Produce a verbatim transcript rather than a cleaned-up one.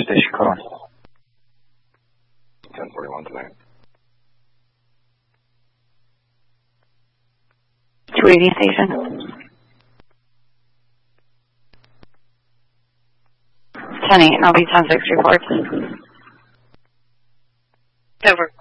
station, code on. ten forty-one tonight. two eighty station. ten eight, and I'll be ten six report. Over.